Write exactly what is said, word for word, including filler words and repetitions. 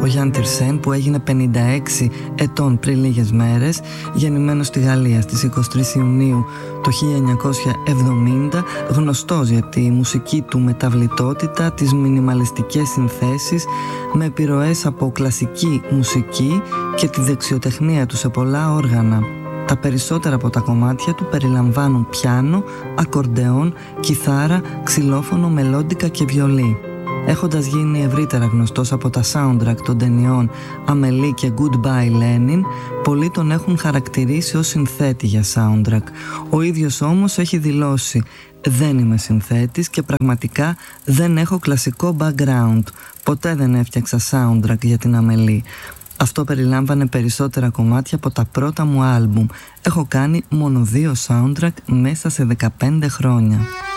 Γιάν Τιρσέν, που έγινε πενήντα έξι ετών πριν λίγες μέρες, γεννημένος στη Γαλλία στις είκοσι τρεις Ιουνίου το χίλια εννιακόσια εβδομήντα, γνωστός για τη μουσική του μεταβλητότητα, τις μινιμαλιστικές συνθέσεις με επιρροές από κλασική μουσική και τη δεξιοτεχνία του σε πολλά όργανα. Τα περισσότερα από τα κομμάτια του περιλαμβάνουν πιάνο, ακορντεόν, κιθάρα, ξυλόφωνο, μελόντικα και βιολί. Έχοντας γίνει ευρύτερα γνωστός από τα soundtrack των ταινιών Αμελή και Goodbye Lenin, πολλοί τον έχουν χαρακτηρίσει ως συνθέτη για soundtrack. Ο ίδιος όμως έχει δηλώσει «Δεν είμαι συνθέτης και πραγματικά δεν έχω κλασικό background. Ποτέ δεν έφτιαξα soundtrack για την Αμελή. Αυτό περιλάμβανε περισσότερα κομμάτια από τα πρώτα μου άλμπουμ. Έχω κάνει μόνο δύο soundtrack μέσα σε δεκαπέντε χρόνια».